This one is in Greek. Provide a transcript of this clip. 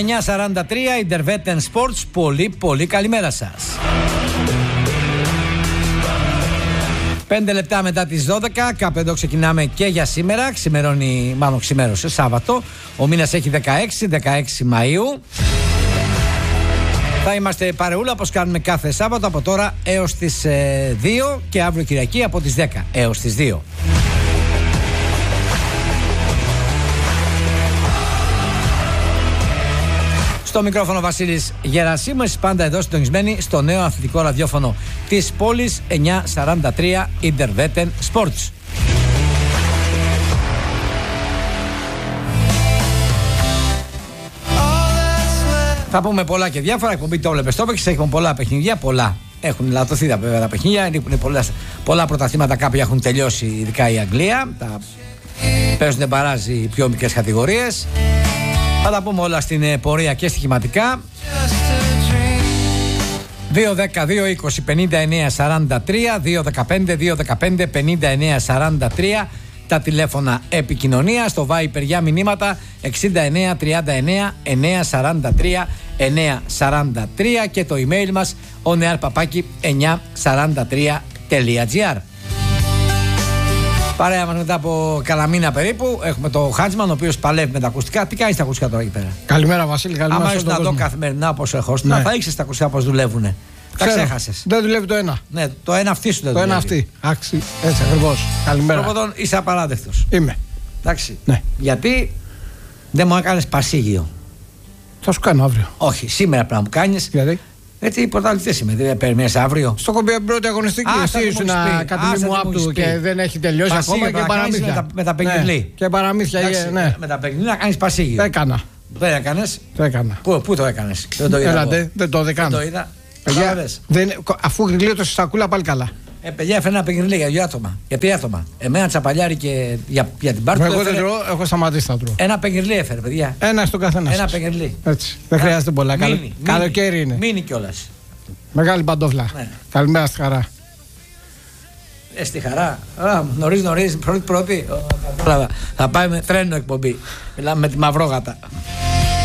9:43 Intervetten Sports. Πολύ πολύ καλημέρα σας. 5 λεπτά μετά τις 12, κάπου εδώ ξεκινάμε και για σήμερα. Ξημερώνει, μάλλον ξημέρωσε Σάββατο. Ο μήνας έχει 16 Μαΐου. Θα είμαστε παρεούλα όπως κάνουμε κάθε Σάββατο από τώρα έως τις 2 και αύριο Κυριακή από τις 10 έως τις 2. Στο μικρόφωνο Βασίλης Γερασίμου, εσείς πάντα εδώ συντονισμένοι στο νέο αθλητικό ραδιόφωνο της πόλης 9:43 Intervetten Sports. Θα πούμε πολλά και διάφορα. Εκπομπή το βλέπεις το παίξεις. Έχουν πολλά παιχνίδια. Πολλά έχουν λατωθεί βέβαια τα παιχνίδια. Είναι πολλά πρωταθλήματα. Κάποια έχουν τελειώσει, ειδικά η Αγγλία. Παίζουν μπαράζ οι πιο μικρές κατηγορίες. Θα τα πούμε όλα στην πορεία και στοιχηματικά. 2-10-2-20-59-43 2-15-2-15-59-43 τα τηλέφωνα επικοινωνία. Στο Viper για μηνύματα 69-39-943-943 και το email μας onearpapaki943.gr. Παρέα μας μετά από κανένα μήνα περίπου έχουμε το Χάτζμαν, ο οποίος παλεύει με τα ακουστικά. Τι κάνεις τα ακουστικά τώρα εκεί πέρα? Καλημέρα Βασίλη, καλημέρα. Άμα ήσουν να δω καθημερινά όπως έχω, θα ήξερες τα ακουστικά πώς δουλεύουνε. Τα ξέχασες. Δεν δουλεύει το ένα. Ναι, το ένα αυτή σου δεν δουλεύει. Το ένα αυτή. Άξι, έτσι ακριβώς. Καλημέρα. Πρώτον, είσαι απαράδεκτος. Είμαι. Εντάξει. Ναι. Γιατί δεν μου έκανες πασίγειο? Θα σου κάνω αύριο. Όχι, σήμερα πρέπει να μου κάνεις. Γιατί? Έτσι πρωταθλητής είμαι, δεν περιμένεις αύριο. Στο κομπή πρώτη αγωνιστική. Εσύ ήσουν κάτι μου άπτου και δεν έχει τελειώσει ακόμα και παραμύθια. Με τα παιχνίδια. Και παραμύθια, ναι. Με τα παιχνίδια να κάνεις πασίγειο. Έκανα. Δεν έκανες? Το έκανα. Πού το έκανες? Δεν το είδα. Δεν το έκανα. Δεν το είδα. Αφού γριλίω το σακούλα πάλι καλά. Παιδιά, έφερε ένα παιχνίδι για 2 άτομα. Για 3 άτομα. Εμένα τσαπαλιάρι και για την πάρτι. Εγώ δεν τρώω, έχω σταματήσει να τρώω. Ένα παιχνίδι έφερε, παιδιά. Ένα στον καθένα. Ένα παιχνίδι. Έτσι. Δεν χρειάζεται πολλά. Καλοκαίρι είναι. Μείνει κιόλας. Μεγάλη παντόφλα. Ναι. Καλημέρα στη χαρά. Στη χαρά. Νωρίς, πρώτη. Θα πάει με τρένο εκπομπή. Μιλάμε με τη Μαυρόγατα.